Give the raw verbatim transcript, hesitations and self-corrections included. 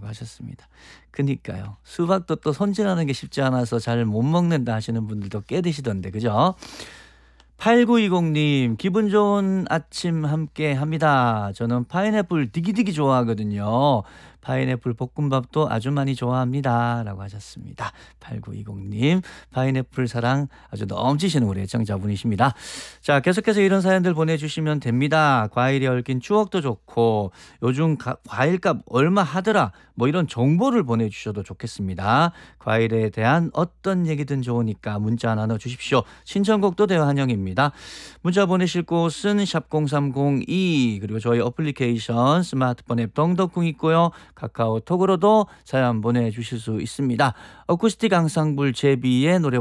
라고 하셨습니다. 그니까요. 수박도 또 손질하는 게 쉽지 않아서 잘 못 먹는다 하시는 분들도 꽤 되시던데 그죠? 팔구이공님 기분 좋은 아침 함께 합니다. 저는 파인애플 디기디기 좋아하거든요. 파인애플 볶음밥도 아주 많이 좋아합니다. 라고 하셨습니다. 팔구이공님 파인애플 사랑 아주 넘치시는 우리 애청자분이십니다. 자, 계속해서 이런 사연들 보내주시면 됩니다. 과일이 얽힌 추억도 좋고 요즘 가, 과일값 얼마 하더라 뭐 이런 정보를 보내주셔도 좋겠습니다. 과일에 대한 어떤 얘기든 좋으니까 문자 나눠주십시오. 신청곡도 대화 환영입니다. 문자 보내실 곳은 샵 공삼공이 그리고 저희 어플리케이션 스마트폰 앱 덩덕궁 있고요. 카카오톡으로도 사연 보내주실 수 있습니다. 어쿠스틱 앙상블 제비의 노래